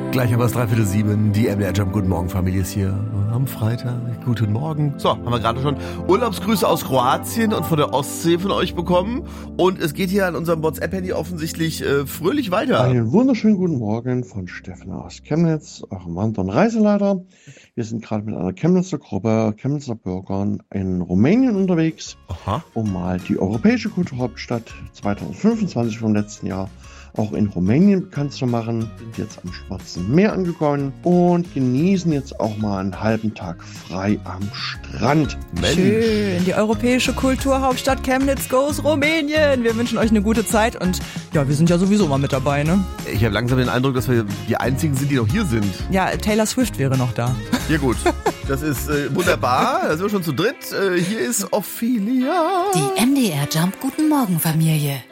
Gleich haben wir es 6:45. Die MDR Jump Guten Morgen Familie ist hier am Freitag. Guten Morgen. So, haben wir gerade schon Urlaubsgrüße aus Kroatien und von der Ostsee von euch bekommen. Und es geht hier an unserem WhatsApp-Handy offensichtlich fröhlich weiter. Einen wunderschönen guten Morgen von Steffen aus Chemnitz, eurem Wander- und Reiseleiter. Wir sind gerade mit einer Chemnitzer Gruppe, Chemnitzer Bürgern in Rumänien unterwegs, um mal die europäische Kulturhauptstadt 2025 vom letzten Jahr auch in Rumänien bekannt zu machen. Sind jetzt am Schwarzen Meer angekommen und genießen jetzt auch mal einen halben Tag frei am Strand. Mensch. Schön, die europäische Kulturhauptstadt Chemnitz goes Rumänien. Wir wünschen euch eine gute Zeit und ja, wir sind ja sowieso mal mit dabei, ne? Ich habe langsam den Eindruck, dass wir die Einzigen sind, die noch hier sind. Ja, Taylor Swift wäre noch da. Ja gut, das ist wunderbar. Da sind wir schon zu dritt. Hier ist Ophelia. Die MDR Jump Guten Morgen Familie.